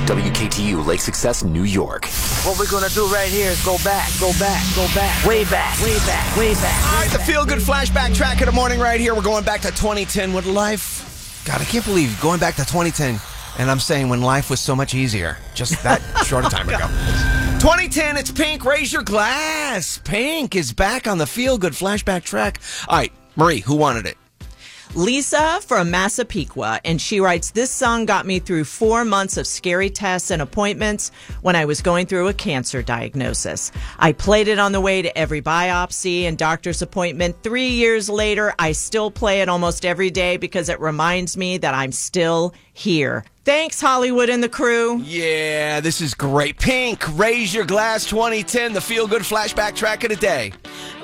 WKTU Lake Success, New York. What we're gonna do right here is go back, way back. All right, the feel-good flashback track of the morning right here. We're going back to 2010 with life. God, I can't believe going back to 2010, and I'm saying when life was so much easier, just that short a time ago. 2010, it's Pink, Raise Your Glass. Pink is back on the feel-good flashback track. All right, Marie, who wanted it? Lisa from Massapequa, and she writes, this song got me through 4 months of scary tests and appointments when I was going through a cancer diagnosis. I played it on the way to every biopsy and doctor's appointment. 3 years later, I still play it almost every day because it reminds me that I'm still here. Thanks, Hollywood and the crew. Yeah, this is great. Pink, Raise Your Glass 2010, the feel-good flashback track of the day.